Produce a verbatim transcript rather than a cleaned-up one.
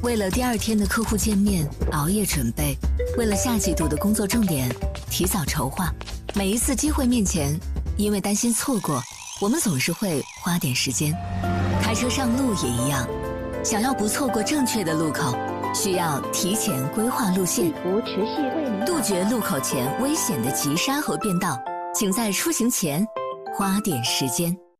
为了第二天的客户见面熬夜准备，为了下季度的工作重点提早筹划。每一次机会面前，因为担心错过，我们总是会花点时间。开车上路也一样，想要不错过正确的路口，需要提前规划路线， 持续为您杜绝路口前危险的急刹和变道。请在出行前花点时间。